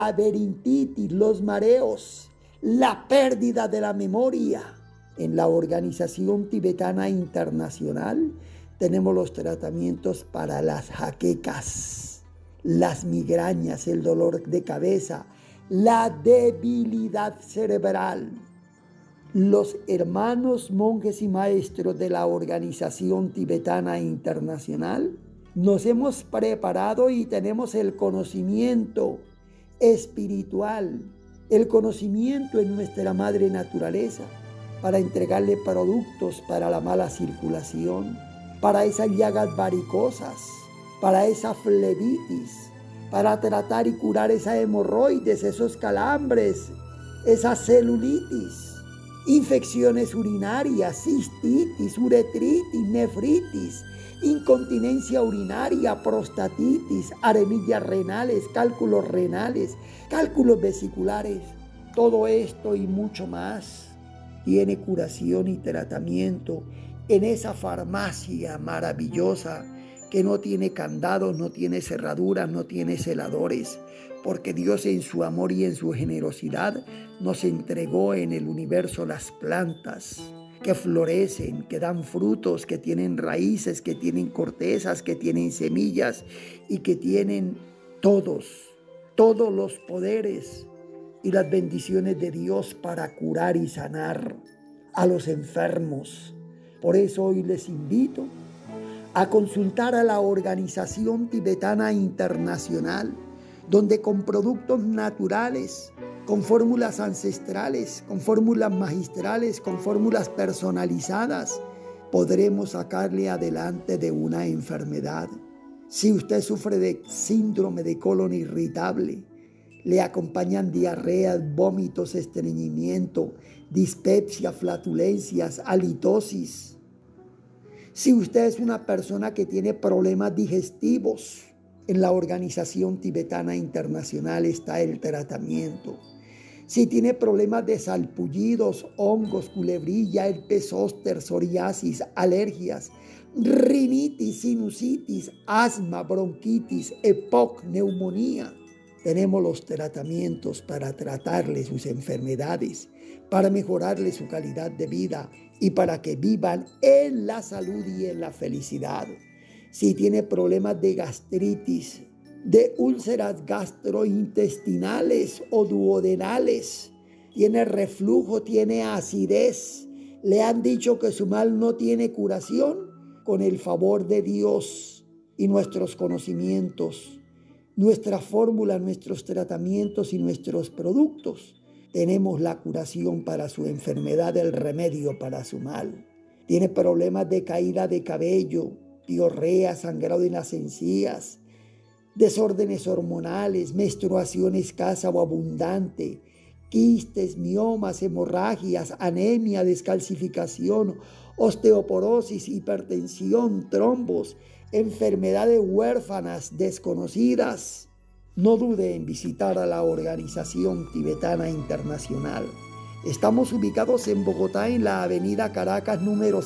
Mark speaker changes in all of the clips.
Speaker 1: laberintitis, los mareos, la pérdida de la memoria. En la Organización Tibetana Internacional tenemos los tratamientos para las jaquecas, las migrañas, el dolor de cabeza, la debilidad cerebral. Los hermanos monjes y maestros de la Organización Tibetana Internacional nos hemos preparado y tenemos el conocimiento espiritual, el conocimiento en nuestra madre naturaleza para entregarle productos para la mala circulación, para esas llagas varicosas, para esa flebitis, para tratar y curar esa hemorroides, esos calambres, esa celulitis, infecciones urinarias, cistitis, uretritis, nefritis, incontinencia urinaria, prostatitis, arenillas renales, cálculos vesiculares. Todo esto y mucho más tiene curación y tratamiento en esa farmacia maravillosa que no tiene candados, no tiene cerraduras, no tiene celadores, porque Dios en su amor y en su generosidad nos entregó en el universo las plantas que florecen, que dan frutos, que tienen raíces, que tienen cortezas, que tienen semillas y que tienen todos los poderes y las bendiciones de Dios para curar y sanar a los enfermos. Por eso hoy les invito a consultar a la Organización Tibetana Internacional, donde con productos naturales, con fórmulas ancestrales, con fórmulas magistrales, con fórmulas personalizadas, podremos sacarle adelante de una enfermedad. Si usted sufre de síndrome de colon irritable, le acompañan diarreas, vómitos, estreñimiento, dispepsia, flatulencias, halitosis. Si usted es una persona que tiene problemas digestivos, en la Organización Tibetana Internacional está el tratamiento. Si tiene problemas de salpullidos, hongos, culebrilla, herpes zóster, psoriasis, alergias, rinitis, sinusitis, asma, bronquitis, EPOC, neumonía, tenemos los tratamientos para tratarle sus enfermedades, para mejorarle su calidad de vida y para que vivan en la salud y en la felicidad. Si tiene problemas de gastritis, de úlceras gastrointestinales o duodenales, tiene reflujo, tiene acidez, le han dicho que su mal no tiene curación, con el favor de Dios y nuestros conocimientos, nuestra fórmula, nuestros tratamientos y nuestros productos, tenemos la curación para su enfermedad, el remedio para su mal. Tiene problemas de caída de cabello, diarrea, sangrado en las encías, desórdenes hormonales, menstruación escasa o abundante, quistes, miomas, hemorragias, anemia, descalcificación, osteoporosis, hipertensión, trombos, enfermedades huérfanas desconocidas. No dude en visitar a la Organización Tibetana Internacional. Estamos ubicados en Bogotá, en la avenida Caracas número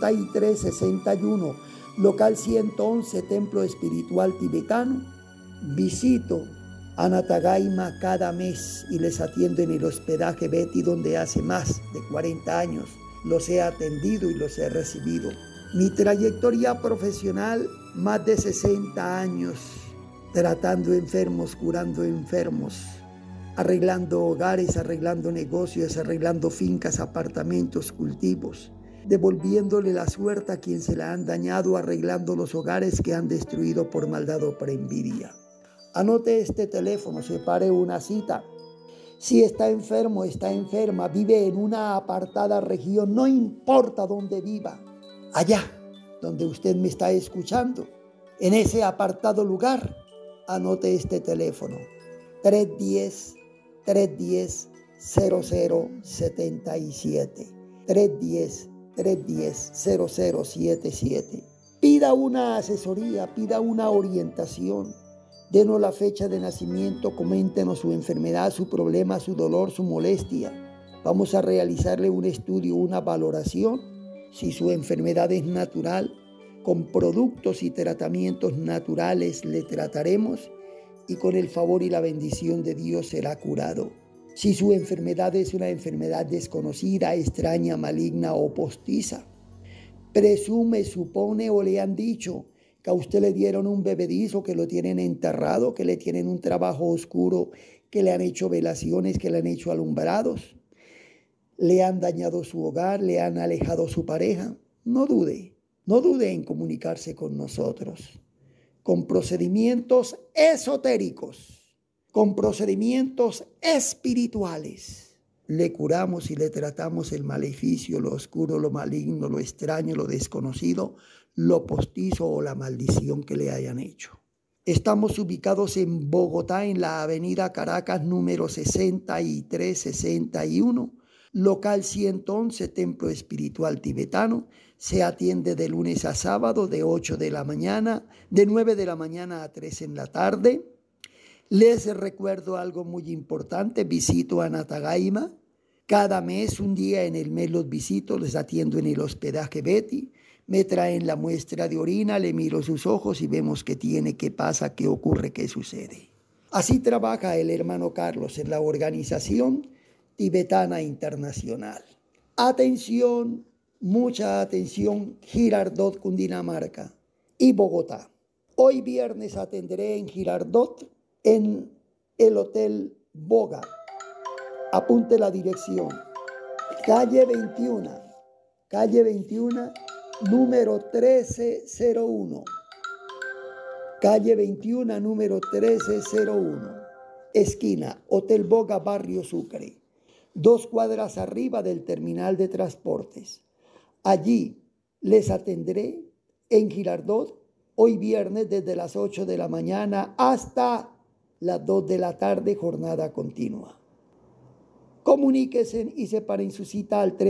Speaker 1: 6361, local 111, Templo Espiritual Tibetano. Visito Anatagaima cada mes y les atiendo en el hospedaje Betty, donde hace más de 40 años los he atendido y los he recibido. Mi trayectoria profesional, más de 60 años, tratando enfermos, curando enfermos, arreglando hogares, arreglando negocios, arreglando fincas, apartamentos, cultivos, devolviéndole la suerte a quien se la han dañado, arreglando los hogares que han destruido por maldad o por envidia. Anote este teléfono, separe una cita. Si está enfermo, está enferma, vive en una apartada región, no importa dónde viva, allá donde usted me está escuchando, en ese apartado lugar, anote este teléfono, 310-0077, 310-0077. Pida una asesoría, pida una orientación. Denos la fecha de nacimiento, coméntenos su enfermedad, su problema, su dolor, su molestia. Vamos a realizarle un estudio, una valoración. Si su enfermedad es natural, con productos y tratamientos naturales le trataremos y con el favor y la bendición de Dios será curado. Si su enfermedad es una enfermedad desconocida, extraña, maligna o postiza, presume, supone o le han dicho que a usted le dieron un bebedizo, que lo tienen enterrado, que le tienen un trabajo oscuro, que le han hecho velaciones, que le han hecho alumbrados, le han dañado su hogar, le han alejado su pareja, no dude en comunicarse con nosotros, con procedimientos esotéricos, con procedimientos espirituales. Le curamos y le tratamos el maleficio, lo oscuro, lo maligno, lo extraño, lo desconocido, lo postizo o la maldición que le hayan hecho. Estamos ubicados en Bogotá, en la avenida Caracas, número 6361, local 111, Templo Espiritual Tibetano. Se atiende de lunes a sábado de 8 de la mañana, de 9 de la mañana a 3 en la tarde. Les recuerdo algo muy importante, visito a Natagaima. Cada mes, un día en el mes los visito, les atiendo en el hospedaje Betty. Me traen la muestra de orina, le miro sus ojos y vemos qué tiene, qué pasa, qué ocurre, qué sucede. Así trabaja el hermano Carlos en la organización tibetana internacional. Atención, mucha atención, Girardot, Cundinamarca y Bogotá. Hoy viernes atenderé en Girardot, en el Hotel Boga. Apunte la dirección. Calle 21, número 1301. Calle 21, número 1301. Esquina, Hotel Boga, Barrio Sucre. 2 cuadras arriba del terminal de transportes. Allí les atenderé en Girardot hoy viernes desde las 8 de la mañana hasta las 2 de la tarde, jornada continua. Comuníquense y separen su cita al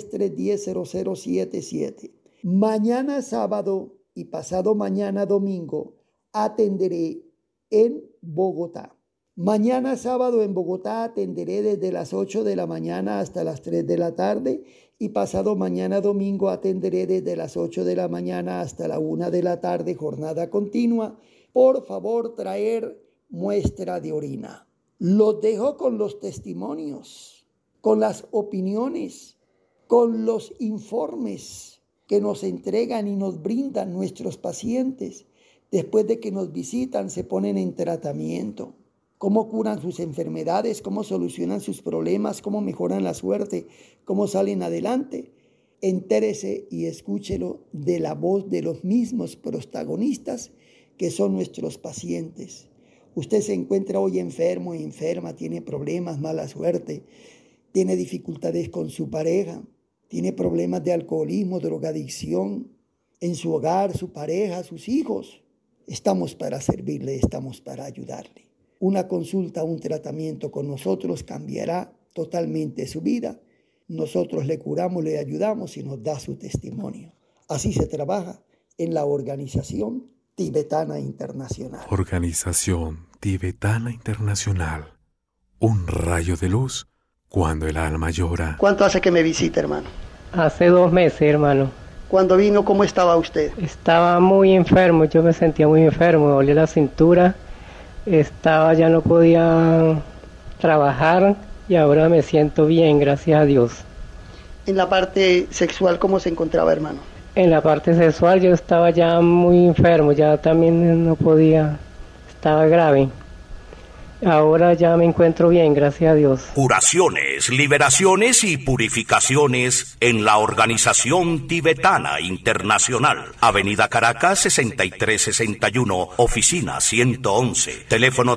Speaker 1: 310-310-0077. Mañana sábado y pasado mañana domingo atenderé en Bogotá. Mañana sábado en Bogotá atenderé desde las 8 de la mañana hasta las 3 de la tarde y pasado mañana domingo atenderé desde las 8 de la mañana hasta la 1 de la tarde, jornada continua. Por favor, traer muestra de orina. Los dejo con los testimonios, con las opiniones, con los informes que nos entregan y nos brindan nuestros pacientes. Después de que nos visitan, se ponen en tratamiento. Cómo curan sus enfermedades, cómo solucionan sus problemas, cómo mejoran la suerte, cómo salen adelante. Entérese y escúchelo de la voz de los mismos protagonistas que son nuestros pacientes. Usted se encuentra hoy enfermo, enferma, tiene problemas, mala suerte, tiene dificultades con su pareja, tiene problemas de alcoholismo, drogadicción en su hogar, su pareja, sus hijos. Estamos para servirle, estamos para ayudarle. Una consulta, un tratamiento con nosotros cambiará totalmente su vida. Nosotros le curamos, le ayudamos y nos da su testimonio. Así se trabaja en la Organización Tibetana Internacional.
Speaker 2: Organización Tibetana Internacional. Un rayo de luz cuando el alma llora.
Speaker 1: ¿Cuánto hace que me visita, hermano?
Speaker 3: Hace 2 meses, hermano.
Speaker 1: Cuando vino, ¿cómo estaba usted?
Speaker 3: Estaba muy enfermo, yo me sentía muy enfermo, me dolía la cintura, ya no podía trabajar y ahora me siento bien, gracias a Dios.
Speaker 1: En la parte sexual, ¿cómo se encontraba, hermano?
Speaker 3: En la parte sexual yo estaba ya muy enfermo, ya también no podía, estaba grave. Ahora ya me encuentro bien, gracias a Dios.
Speaker 4: Curaciones, liberaciones y purificaciones en la Organización Tibetana Internacional. Avenida Caracas 6361, oficina 111, teléfono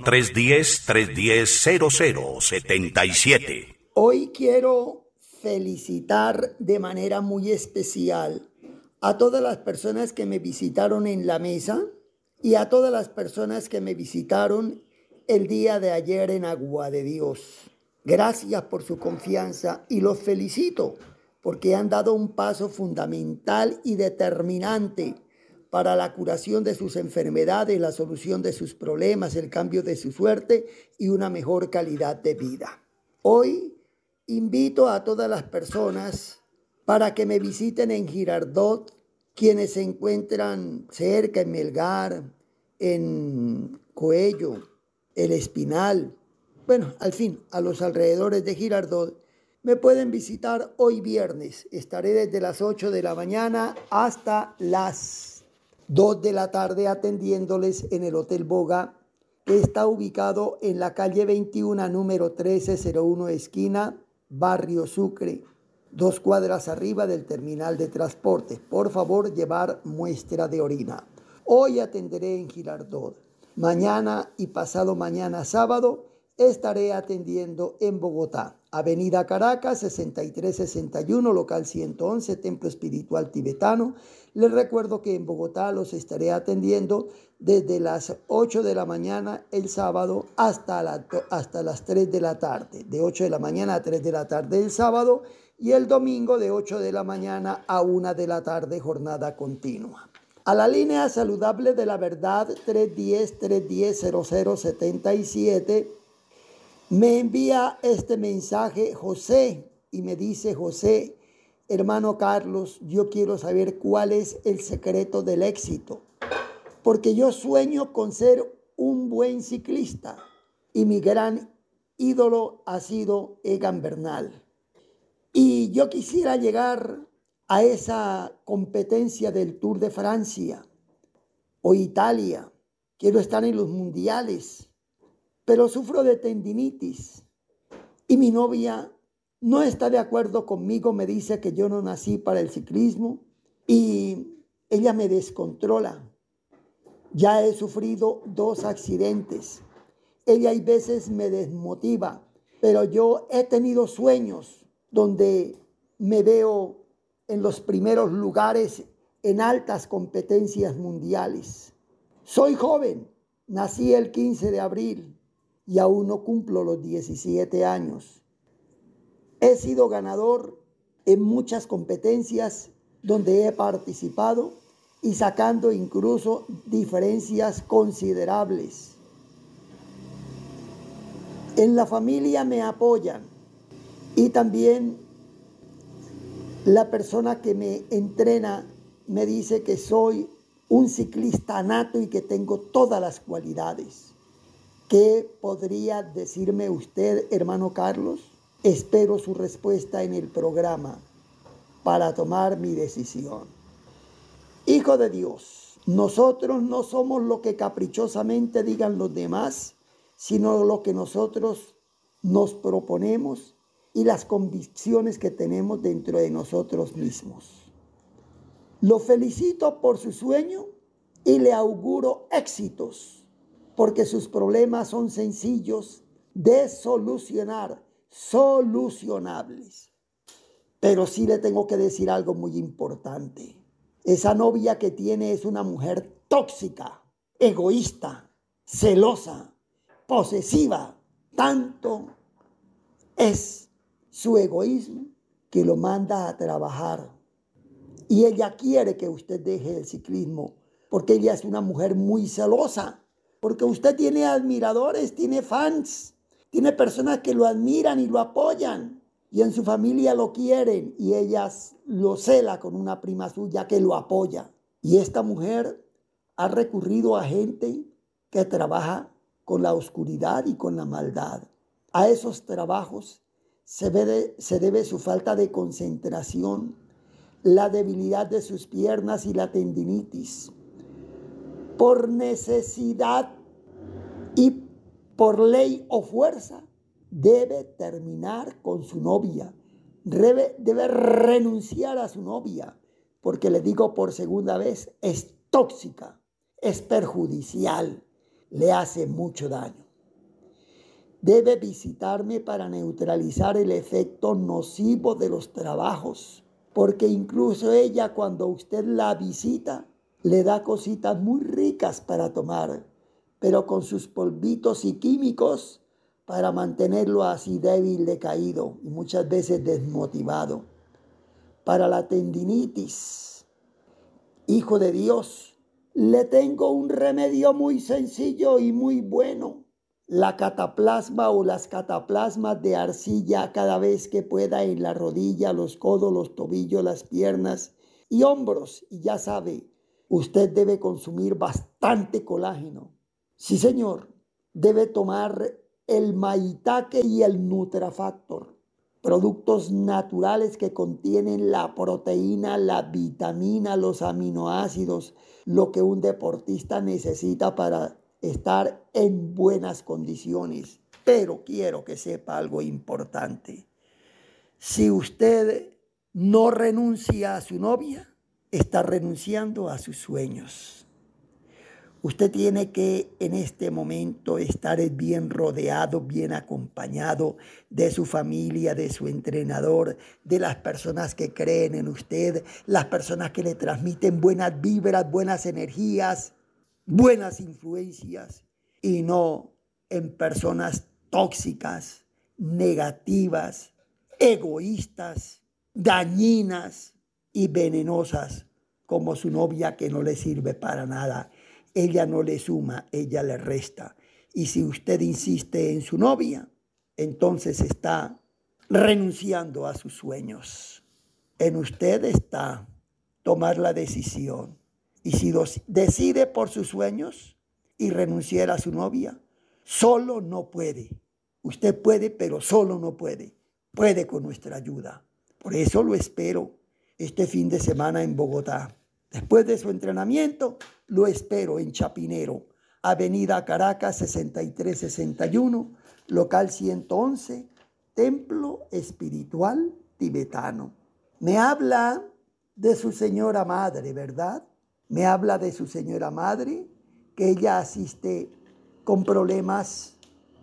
Speaker 4: 310-310-0077.
Speaker 1: Hoy quiero felicitar de manera muy especial a todas las personas que me visitaron en la mesa y a todas las personas que me visitaron el día de ayer en Agua de Dios. Gracias por su confianza y los felicito porque han dado un paso fundamental y determinante para la curación de sus enfermedades, la solución de sus problemas, el cambio de su suerte y una mejor calidad de vida. Hoy invito a todas las personas para que me visiten en Girardot, quienes se encuentran cerca en Melgar, en Coello, El Espinal, bueno, al fin, a los alrededores de Girardot, me pueden visitar hoy viernes. Estaré desde las 8 de la mañana hasta las 2 de la tarde atendiéndoles en el Hotel Boga, que está ubicado en la calle 21, número 1301, esquina Barrio Sucre, 2 cuadras arriba del terminal de transporte. Por favor, llevar muestra de orina. Hoy atenderé en Girardot. Mañana y pasado mañana sábado estaré atendiendo en Bogotá, Avenida Caracas, 6361, local 111, Templo Espiritual Tibetano. Les recuerdo que en Bogotá los estaré atendiendo desde las 8 de la mañana el sábado hasta las 3 de la tarde, de 8 de la mañana a 3 de la tarde el sábado, y el domingo de 8 de la mañana a 1 de la tarde, jornada continua. A la línea saludable de la verdad 310-0077 me envía este mensaje José y me dice: José, hermano Carlos, yo quiero saber cuál es el secreto del éxito, porque yo sueño con ser un buen ciclista y mi gran ídolo ha sido Egan Bernal. Y yo quisiera llegar a esa competencia del Tour de Francia o Italia. Quiero estar en los mundiales, pero sufro de tendinitis y mi novia no está de acuerdo conmigo. Me dice que yo no nací para el ciclismo y ella me descontrola. Ya he sufrido 2 accidentes. Ella hay veces me desmotiva, pero yo he tenido sueños donde me veo en los primeros lugares en altas competencias mundiales. Soy joven, nací el 15 de abril y aún no cumplo los 17 años. He sido ganador en muchas competencias donde he participado y sacando incluso diferencias considerables. En la familia me apoyan y también la persona que me entrena me dice que soy un ciclista nato y que tengo todas las cualidades. ¿Qué podría decirme usted, hermano Carlos? Espero su respuesta en el programa para tomar mi decisión. Hijo de Dios, nosotros no somos lo que caprichosamente digan los demás, sino lo que nosotros nos proponemos y las convicciones que tenemos dentro de nosotros mismos. Lo felicito por su sueño y le auguro éxitos, porque sus problemas son sencillos de solucionar, solucionables. Pero sí le tengo que decir algo muy importante. Esa novia que tiene es una mujer tóxica, egoísta, celosa, posesiva. Tanto es su egoísmo que lo manda a trabajar. Y ella quiere que usted deje el ciclismo porque ella es una mujer muy celosa. Porque usted tiene admiradores, tiene fans, tiene personas que lo admiran y lo apoyan. Y en su familia lo quieren y ella lo cela con una prima suya que lo apoya. Y esta mujer ha recurrido a gente que trabaja con la oscuridad y con la maldad. A esos trabajos se debe su falta de concentración, la debilidad de sus piernas y la tendinitis. Por necesidad y por ley o fuerza, debe terminar con su novia. Debe renunciar a su novia, porque le digo por segunda vez, es tóxica, es perjudicial, le hace mucho daño. Debe visitarme para neutralizar el efecto nocivo de los trabajos, porque incluso ella, cuando usted la visita, le da cositas muy ricas para tomar, pero con sus polvitos y químicos para mantenerlo así débil, decaído y muchas veces desmotivado. Para la tendinitis, hijo de Dios, le tengo un remedio muy sencillo y muy bueno. La cataplasma o las cataplasmas de arcilla cada vez que pueda en la rodilla, los codos, los tobillos, las piernas y hombros. Y ya sabe, usted debe consumir bastante colágeno. Sí, señor, debe tomar el maitake y el Nutrafactor, productos naturales que contienen la proteína, la vitamina, los aminoácidos, lo que un deportista necesita para estar en buenas condiciones. Pero quiero que sepa algo importante. Si usted no renuncia a su novia, está renunciando a sus sueños. Usted tiene que en este momento estar bien rodeado, bien acompañado de su familia, de su entrenador, de las personas que creen en usted, las personas que le transmiten buenas vibras, buenas energías, buenas influencias y no en personas tóxicas, negativas, egoístas, dañinas y venenosas como su novia que no le sirve para nada. Ella no le suma, ella le resta. Y si usted insiste en su novia, entonces está renunciando a sus sueños. En usted está tomar la decisión. Y si decide por sus sueños y renunciar a su novia, solo no puede. Usted puede, pero solo no puede. Puede con nuestra ayuda. Por eso lo espero este fin de semana en Bogotá. Después de su entrenamiento, lo espero en Chapinero, Avenida Caracas 6361, local 111, Templo Espiritual Tibetano. Me habla de su señora madre, ¿verdad? Me habla de su señora madre, que ella asiste con problemas,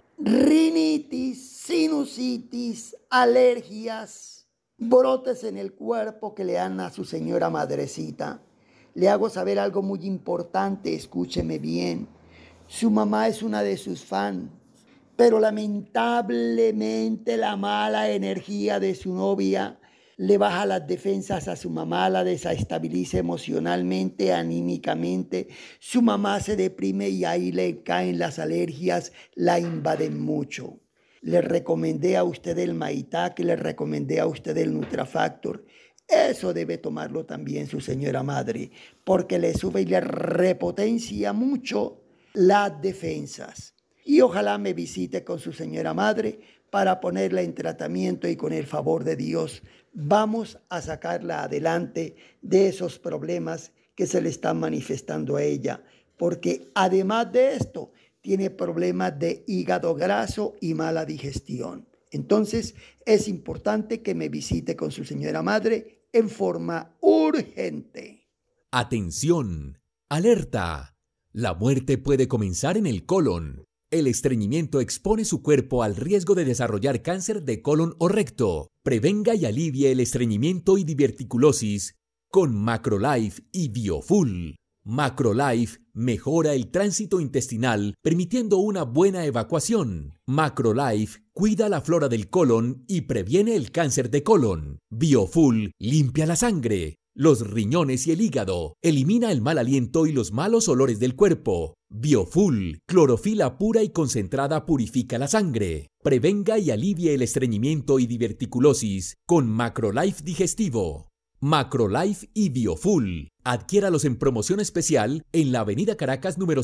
Speaker 1: rinitis, sinusitis, alergias, brotes en el cuerpo que le dan a su señora madrecita. Le hago saber algo muy importante, escúcheme bien. Su mamá es una de sus fans, pero lamentablemente la mala energía de su novia le baja las defensas a su mamá, la desestabiliza emocionalmente, anímicamente. Su mamá se deprime y ahí le caen las alergias, la invaden mucho. Le recomendé a usted el maitake, le recomendé a usted el Nutrafactor. Eso debe tomarlo también su señora madre, porque le sube y le repotencia mucho las defensas. Y ojalá me visite con su señora madre para ponerla en tratamiento y con el favor de Dios vamos a sacarla adelante de esos problemas que se le están manifestando a ella. Porque además de esto, tiene problemas de hígado graso y mala digestión. Entonces, es importante que me visite con su señora madre en forma urgente.
Speaker 5: Atención, alerta. La muerte puede comenzar en el colon. El estreñimiento expone su cuerpo al riesgo de desarrollar cáncer de colon o recto. Prevenga y alivie el estreñimiento y diverticulosis con Macrolife y Biofull. Macrolife mejora el tránsito intestinal, permitiendo una buena evacuación. Macrolife cuida la flora del colon y previene el cáncer de colon. Biofull limpia la sangre, los riñones y el hígado, elimina el mal aliento y los malos olores del cuerpo. Biofull, clorofila pura y concentrada, purifica la sangre. Prevenga y alivie el estreñimiento y diverticulosis con Macrolife digestivo. Macrolife y Biofull. Adquiéralos en promoción especial en la Avenida Caracas número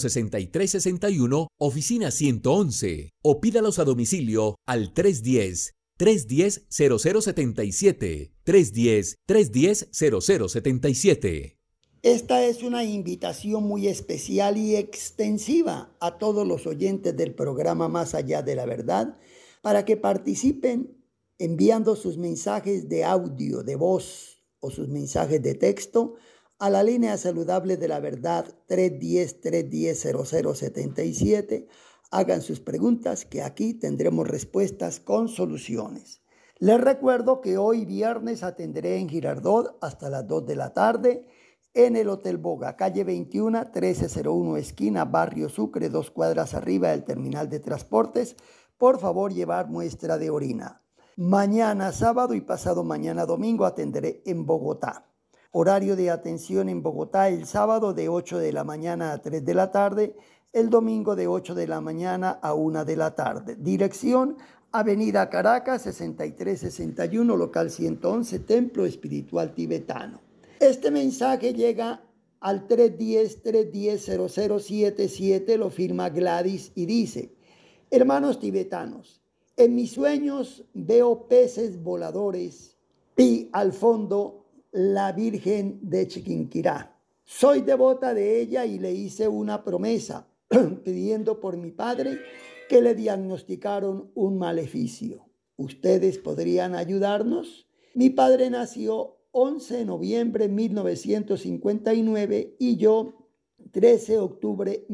Speaker 5: 6361, oficina 111, o pídalos a domicilio al 310-0077, 310-0077.
Speaker 1: Esta es una invitación muy especial y extensiva a todos los oyentes del programa Más Allá de la Verdad para que participen enviando sus mensajes de audio, de voz o sus mensajes de texto a la línea saludable de la verdad 310-310-0077. Hagan sus preguntas que aquí tendremos respuestas con soluciones. Les recuerdo que hoy viernes atenderé en Girardot hasta las 2 de la tarde en el Hotel Boga, calle 21, 1301, esquina Barrio Sucre, 2 cuadras arriba del terminal de transportes. Por favor, llevar muestra de orina. Mañana sábado y pasado mañana domingo atenderé en Bogotá. Horario de atención en Bogotá el sábado de 8 de la mañana a 3 de la tarde, el domingo de 8 de la mañana a 1 de la tarde. Dirección Avenida Caracas 6361, local 111, Templo Espiritual Tibetano. Este mensaje llega al 310-310-0077, lo firma Gladys y dice: Hermanos tibetanos, en mis sueños veo peces voladores y al fondo la Virgen de Chiquinquirá. Soy devota de ella y le hice una promesa pidiendo por mi padre que le diagnosticaron un maleficio. ¿Ustedes podrían ayudarnos? Mi padre nació 11 de noviembre de 1959 y yo 13 de octubre de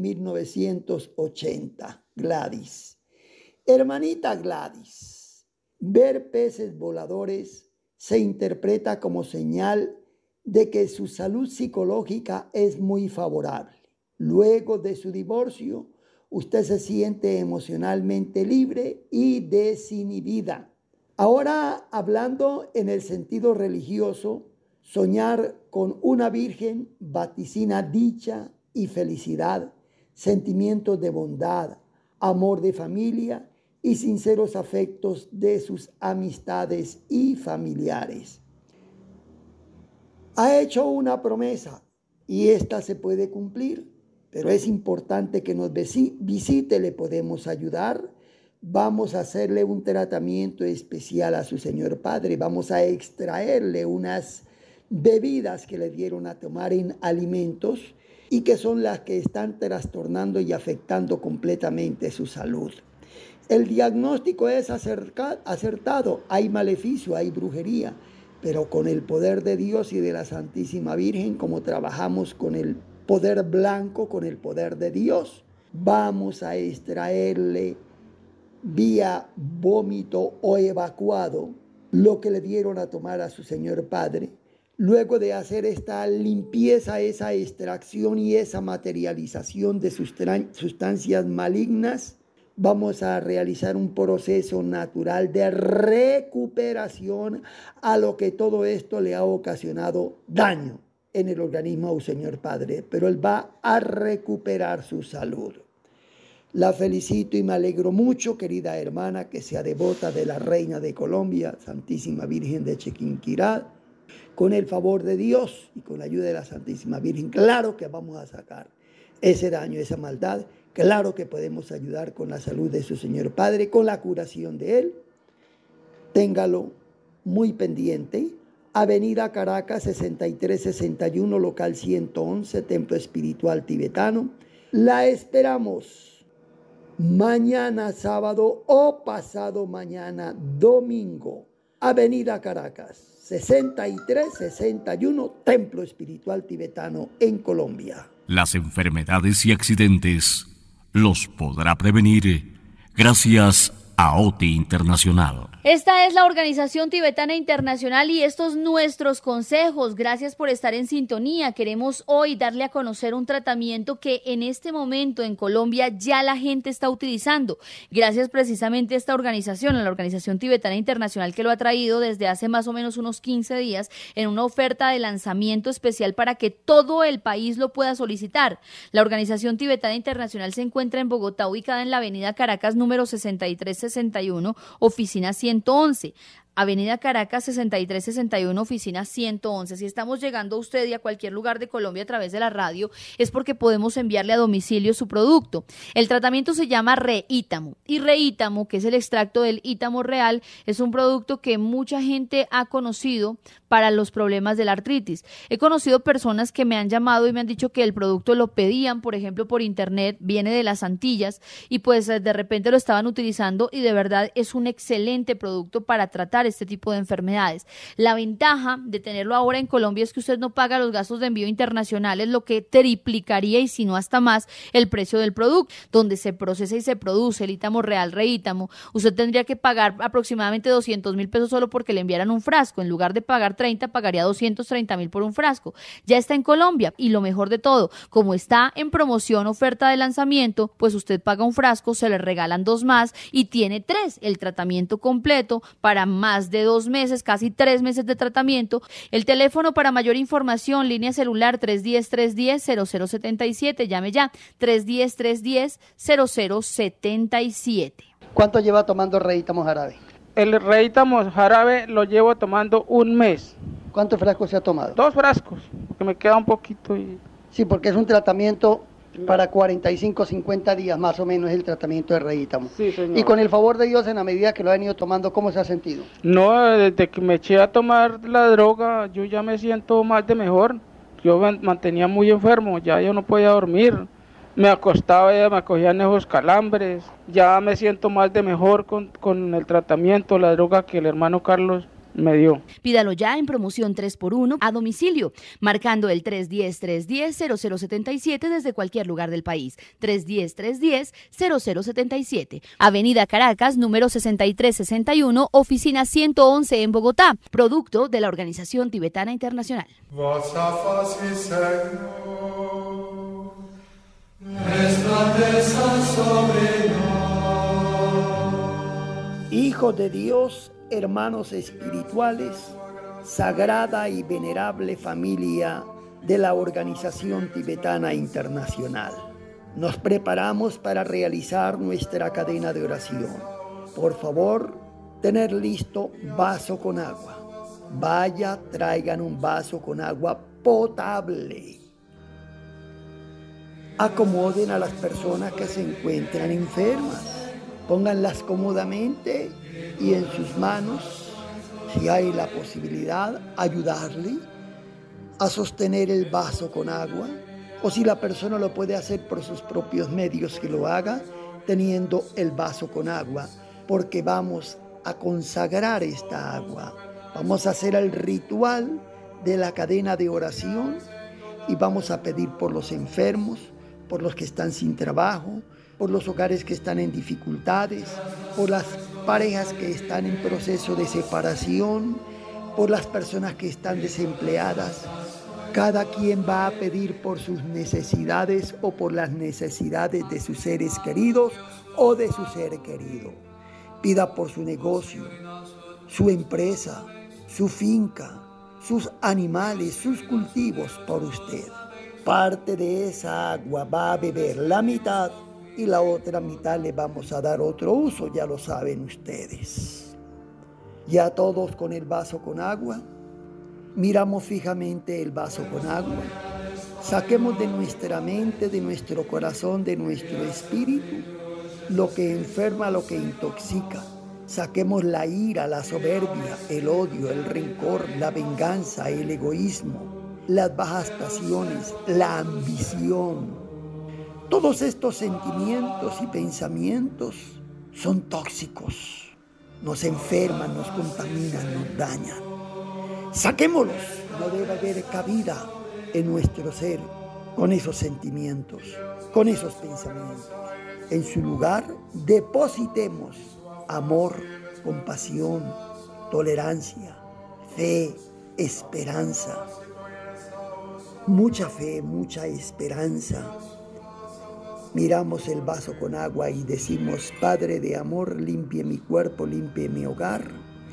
Speaker 1: 1980. Gladys. Hermanita Gladys, ver peces voladores se interpreta como señal de que su salud psicológica es muy favorable. Luego de su divorcio, usted se siente emocionalmente libre y desinhibida. Ahora, hablando en el sentido religioso, soñar con una virgen vaticina dicha y felicidad, sentimientos de bondad, amor de familia y sinceros afectos de sus amistades y familiares. Ha hecho una promesa y esta se puede cumplir, pero es importante que nos visite, le podemos ayudar. Vamos a hacerle un tratamiento especial a su señor padre, vamos a extraerle unas bebidas que le dieron a tomar en alimentos y que son las que están trastornando y afectando completamente su salud. El diagnóstico es acertado, hay maleficio, hay brujería, pero con el poder de Dios y de la Santísima Virgen, como trabajamos con el poder blanco, con el poder de Dios, vamos a extraerle vía vómito o evacuado lo que le dieron a tomar a su señor padre. Luego de hacer esta limpieza, esa extracción y esa materialización de sustancias malignas, vamos a realizar un proceso natural de recuperación a lo que todo esto le ha ocasionado daño en el organismo a un señor padre, pero él va a recuperar su salud. La felicito y me alegro mucho, querida hermana, que sea devota de la Reina de Colombia, Santísima Virgen de Chiquinquirá. Con el favor de Dios y con la ayuda de la Santísima Virgen, claro que vamos a sacar ese daño, esa maldad. Claro que podemos ayudar con la salud de su señor padre, con la curación de él. Téngalo muy pendiente. Avenida Caracas 6361, local 111, Templo Espiritual Tibetano. La esperamos mañana sábado o pasado mañana domingo. Avenida Caracas 6361, Templo Espiritual Tibetano en Colombia.
Speaker 4: Las enfermedades y accidentes los podrá prevenir gracias a OTI Internacional.
Speaker 6: Esta es la Organización Tibetana Internacional y estos nuestros consejos. Gracias por estar en sintonía. Queremos hoy darle a conocer un tratamiento que en este momento en Colombia ya la gente está utilizando. Gracias precisamente a esta organización, a la Organización Tibetana Internacional, que lo ha traído desde hace más o menos unos 15 días en una oferta de lanzamiento especial para que todo el país lo pueda solicitar. La Organización Tibetana Internacional se encuentra en Bogotá, ubicada en la avenida Caracas número 6361, oficina 111. Avenida Caracas 6361, oficina 111. Si estamos llegando a usted y a cualquier lugar de Colombia a través de la radio, es porque podemos enviarle a domicilio su producto. El tratamiento se llama Reítamo. Y Reítamo, que es el extracto del ítamo real, es un producto que mucha gente ha conocido para los problemas de la artritis. He conocido personas que me han llamado y me han dicho que el producto lo pedían, por ejemplo, por internet, viene de las Antillas, y pues de repente lo estaban utilizando y de verdad es un excelente producto para tratar este tipo de enfermedades. La ventaja de tenerlo ahora en Colombia es que usted no paga los gastos de envío internacionales, lo que triplicaría y si no hasta más el precio del producto. Donde se procesa y se produce el ítamo real, Reítamo, usted tendría que pagar aproximadamente 200,000 pesos solo porque le enviaran un frasco. En lugar de pagar 30, pagaría 230,000 por un frasco. Ya está en Colombia y lo mejor de todo, como está en promoción, oferta de lanzamiento, pues usted paga un frasco, se le regalan 2 más y tiene 3, el tratamiento completo para más de 2 meses, casi 3 meses de tratamiento. El teléfono para mayor información, línea celular 310-310-0077, llame ya, 310-310-0077.
Speaker 1: ¿Cuánto lleva tomando Reítamo jarabe?
Speaker 7: El Reítamo jarabe lo llevo tomando 1 mes.
Speaker 1: ¿Cuántos frascos se ha tomado?
Speaker 7: 2 frascos, porque me queda un poquito.
Speaker 1: Sí, porque es un tratamiento Para 45, 50 días más o menos el tratamiento de Reítamo.
Speaker 7: Sí, señor.
Speaker 1: Y con el favor de Dios, en la medida que lo han ido tomando, ¿cómo se ha sentido?
Speaker 7: No, desde que me eché a tomar la droga, yo ya me siento más de mejor. Yo me mantenía muy enfermo, ya yo no podía dormir. Me acostaba y me cogían esos calambres. Ya me siento más de mejor con el tratamiento, la droga que el hermano Carlos me dio.
Speaker 6: Pídalo ya en promoción 3x1 a domicilio, marcando el 310-310-0077 desde cualquier lugar del país. 310-310-0077. Avenida Caracas, número 6361, oficina 111 en Bogotá. Producto de la Organización Tibetana Internacional.
Speaker 1: Hijos de Dios, hermanos espirituales, sagrada y venerable familia de la Organización Tibetana Internacional. Nos preparamos para realizar nuestra cadena de oración. Por favor, tener listo vaso con agua. Vaya, traigan un vaso con agua potable. Acomoden a las personas que se encuentran enfermas. Pónganlas cómodamente y en sus manos, si hay la posibilidad, ayudarle a sostener el vaso con agua, o si la persona lo puede hacer por sus propios medios, que lo haga teniendo el vaso con agua, porque vamos a consagrar esta agua. Vamos a hacer el ritual de la cadena de oración y vamos a pedir por los enfermos, por los que están sin trabajo, por los hogares que están en dificultades, por las parejas que están en proceso de separación, por las personas que están desempleadas. Cada quien va a pedir por sus necesidades o por las necesidades de sus seres queridos o de su ser querido. Pida por su negocio, su empresa, su finca, sus animales, sus cultivos por usted. Parte de esa agua va a beber la mitad y la otra mitad le vamos a dar otro uso, ya lo saben ustedes. Ya todos con el vaso con agua, miramos fijamente el vaso con agua, saquemos de nuestra mente, de nuestro corazón, de nuestro espíritu, lo que enferma, lo que intoxica. Saquemos la ira, la soberbia, el odio, el rencor, la venganza, el egoísmo, las bajas pasiones, la ambición. Todos estos sentimientos y pensamientos son tóxicos, nos enferman, nos contaminan, nos dañan. Saquémoslos, no debe haber cabida en nuestro ser con esos sentimientos, con esos pensamientos. En su lugar, depositemos amor, compasión, tolerancia, fe, esperanza. Mucha fe, mucha esperanza. Miramos el vaso con agua y decimos: Padre de amor, limpie mi cuerpo, limpie mi hogar.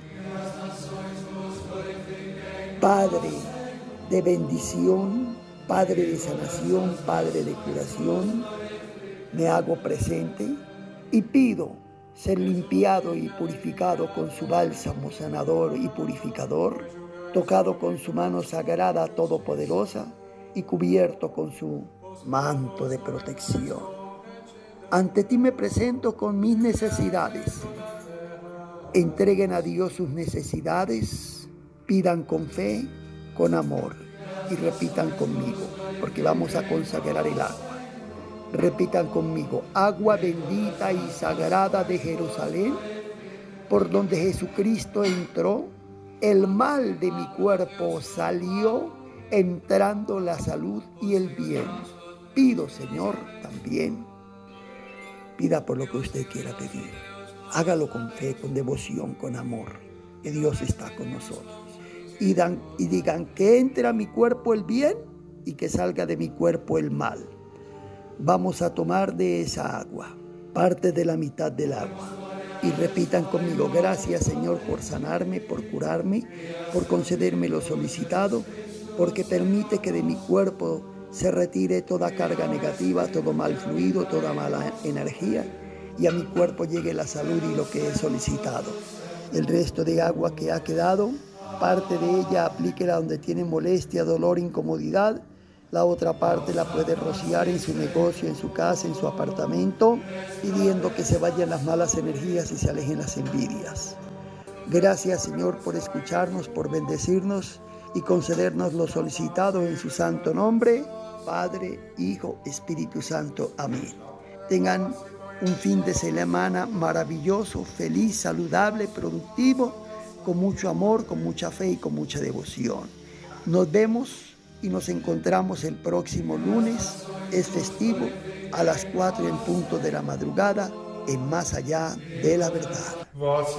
Speaker 1: Padre de bendición, Padre de sanación, Padre de curación, me hago presente y pido ser limpiado y purificado con su bálsamo sanador y purificador, tocado con su mano sagrada todopoderosa y cubierto con su manto de protección. Ante ti me presento con mis necesidades. Entreguen a Dios sus necesidades, pidan con fe, con amor y repitan conmigo, porque vamos a consagrar el agua. Repitan conmigo: agua bendita y sagrada de Jerusalén, por donde Jesucristo entró, el mal de mi cuerpo salió, entrando la salud y el bien. Pido, Señor, también, pida por lo que usted quiera pedir. Hágalo con fe, con devoción, con amor, que Dios está con nosotros. Y digan que entre a mi cuerpo el bien y que salga de mi cuerpo el mal. Vamos a tomar de esa agua, parte de la mitad del agua. Y repitan conmigo: gracias, Señor, por sanarme, por curarme, por concederme lo solicitado, porque permite que de mi cuerpo se retire toda carga negativa, todo mal fluido, toda mala energía, y a mi cuerpo llegue la salud y lo que he solicitado. El resto de agua que ha quedado, parte de ella aplíquela donde tiene molestia, dolor, incomodidad, La otra parte la puede rociar en su negocio, en su casa, en su apartamento, pidiendo que se vayan las malas energías y se alejen las envidias. Gracias, Señor, por escucharnos, por bendecirnos y concedernos lo solicitado en su santo nombre, Padre, Hijo, Espíritu Santo. Amén. Tengan un fin de semana maravilloso, feliz, saludable, productivo, con mucho amor, con mucha fe y con mucha devoción. Nos vemos y nos encontramos el próximo lunes. Es festivo, a las 4 en punto de la madrugada, en Más Allá de la Verdad.